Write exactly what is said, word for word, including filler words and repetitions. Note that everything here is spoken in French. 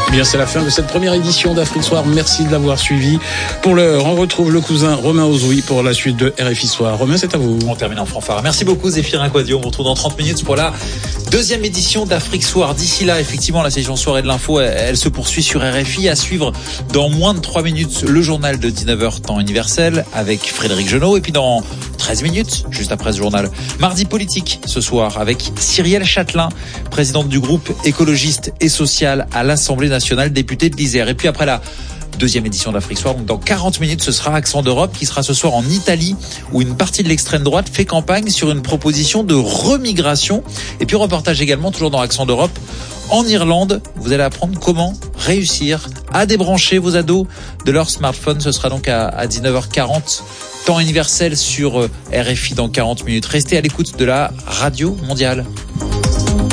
Eh bien, c'est la fin de cette première édition d'Afrique Soir. Merci de l'avoir suivi. Pour l'heure, on retrouve le cousin Romain Ozoui pour la suite de R F I Soir. Romain, c'est à vous. On termine en fanfare. Merci beaucoup, Zéphirin Quadio. On vous retrouve dans trente minutes pour la deuxième édition d'Afrique Soir. D'ici là, effectivement, la session soirée de l'info, elle, elle se poursuit sur R F I. À suivre dans moins de trois minutes, le journal de dix-neuf heures, temps universel, avec Frédéric Genot. Et puis dans treize minutes, juste après ce journal, mardi politique ce soir, avec Cyrielle Châtelain, présidente du groupe écologiste et social à l'Assemblée nationale, députée de l'Isère. Et puis après la deuxième édition d'Afrique Soir, donc dans quarante minutes, ce sera Accent d'Europe qui sera ce soir en Italie, où une partie de l'extrême droite fait campagne sur une proposition de remigration. Et puis reportage également, toujours dans Accent d'Europe, en Irlande. Vous allez apprendre comment réussir à débrancher vos ados de leur smartphone. Ce sera donc à, à dix-neuf heures quarante, temps universel sur R F I dans quarante minutes. Restez à l'écoute de la radio mondiale.